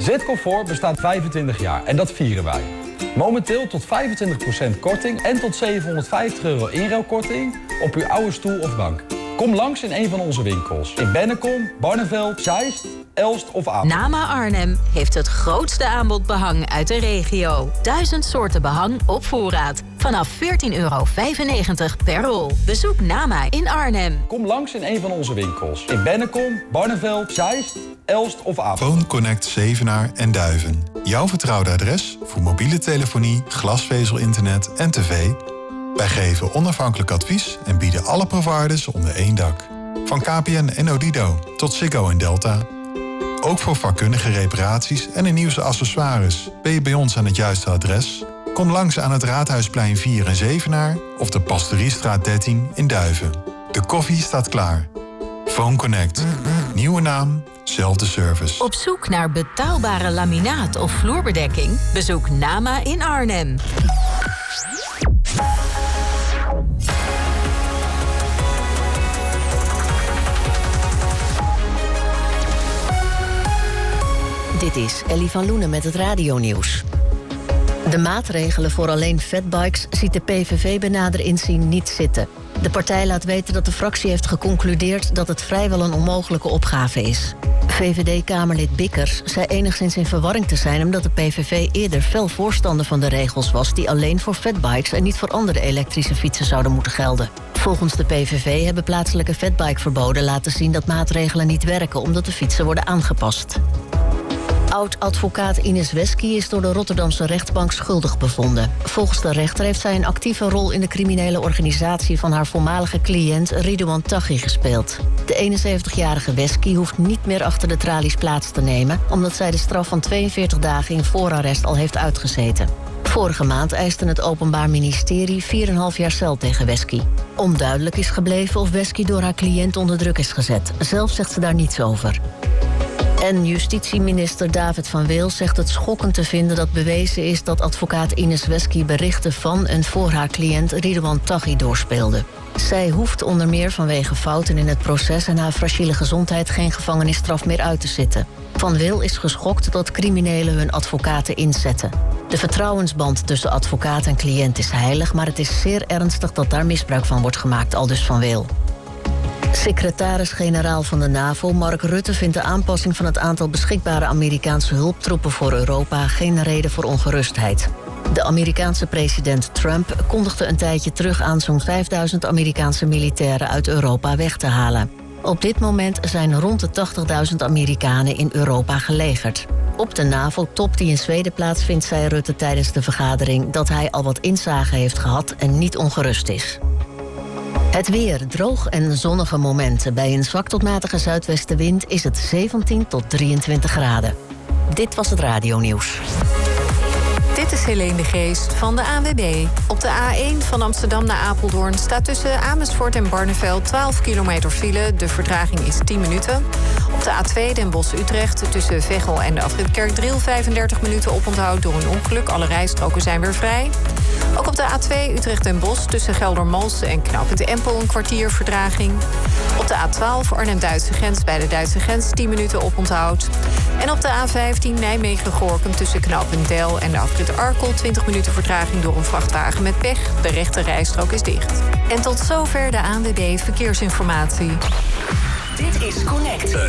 Zitcomfort bestaat 25 jaar en dat vieren wij. Momenteel tot 25% korting en tot €750 inruilkorting op uw oude stoel of bank. Kom langs in een van onze winkels. In Bennekom, Barneveld, Zeist, Elst of Apeldoorn. Nama Arnhem heeft het grootste aanbod behang uit de regio. 1000 soorten behang op voorraad. Vanaf €14,95 per rol. Bezoek Nama in Arnhem. Kom langs in een van onze winkels. In Bennekom, Barneveld, Zeist, Elst of Apeldoorn. Phone Connect Zevenaar en Duiven. Jouw vertrouwde adres voor mobiele telefonie, glasvezel-internet en tv. Wij geven onafhankelijk advies en bieden alle providers onder één dak. Van KPN en Odido tot Ziggo en Delta. Ook voor vakkundige reparaties en de nieuwste accessoires ben je bij ons aan het juiste adres. Kom langs aan het Raadhuisplein 4 in Zevenaar of de Pastoriestraat 13 in Duiven. De koffie staat klaar. Phone Connect. Nieuwe naam, zelfde service. Op zoek naar betaalbare laminaat of vloerbedekking? Bezoek Nama in Arnhem. Dit is Ellie van Loenen met het radionieuws. De maatregelen voor alleen fatbikes ziet de PVV bij nader inzien niet zitten. De partij laat weten dat de fractie heeft geconcludeerd dat het vrijwel een onmogelijke opgave is. VVD-Kamerlid Bikkers zei enigszins in verwarring te zijn omdat de PVV eerder fel voorstander van de regels was die alleen voor fatbikes en niet voor andere elektrische fietsen zouden moeten gelden. Volgens de PVV hebben plaatselijke fatbikeverboden laten zien dat maatregelen niet werken omdat de fietsen worden aangepast. Oud-advocaat Ines Wesky is door de Rotterdamse rechtbank schuldig bevonden. Volgens de rechter heeft zij een actieve rol in de criminele organisatie van haar voormalige cliënt Ridouan Taghi gespeeld. De 71-jarige Wesky hoeft niet meer achter de tralies plaats te nemen, omdat zij de straf van 42 dagen in voorarrest al heeft uitgezeten. Vorige maand eiste het Openbaar Ministerie 4,5 jaar cel tegen Wesky. Onduidelijk is gebleven of Wesky door haar cliënt onder druk is gezet. Zelf zegt ze daar niets over. En justitieminister David van Weel zegt het schokkend te vinden dat bewezen is dat advocaat Ines Wesky berichten van en voor haar cliënt Ridouan Taghi doorspeelde. Zij hoeft onder meer vanwege fouten in het proces en haar fragiele gezondheid geen gevangenisstraf meer uit te zitten. Van Weel is geschokt dat criminelen hun advocaten inzetten. De vertrouwensband tussen advocaat en cliënt is heilig, maar het is zeer ernstig dat daar misbruik van wordt gemaakt, aldus Van Weel. Secretaris-generaal van de NAVO, Mark Rutte, vindt de aanpassing van het aantal beschikbare Amerikaanse hulptroepen voor Europa geen reden voor ongerustheid. De Amerikaanse president Trump kondigde een tijdje terug aan zo'n 5000 Amerikaanse militairen uit Europa weg te halen. Op dit moment zijn rond de 80.000 Amerikanen in Europa gelegerd. Op de NAVO-top die in Zweden plaatsvindt, zei Rutte tijdens de vergadering dat hij al wat inzage heeft gehad en niet ongerust is. Het weer, droog en zonnige momenten. Bij een zwak tot matige zuidwestenwind is het 17 tot 23 graden. Dit was het radionieuws. Dit is Helene de Geest van de ANWB. Op de A1 van Amsterdam naar Apeldoorn staat tussen Amersfoort en Barneveld 12 kilometer file. De vertraging is 10 minuten. Op de A2 Den Bosch-Utrecht tussen Veghel en de afrit Kerkdriel 35 minuten oponthoud door een ongeluk. Alle rijstroken zijn weer vrij. Ook op de A2 Utrecht-Den Bosch tussen Geldermalsen en knooppunt Empel een kwartier vertraging. Op de A12 Arnhem-Duitse grens bij de Duitse grens 10 minuten oponthoud. En op de A15 Nijmegen-Gorinchem tussen knooppunt Del en de afrit Arkel 20 minuten vertraging door een vrachtwagen met pech. De rechte rijstrook is dicht. En tot zover de ANWB Verkeersinformatie. Dit is Connect.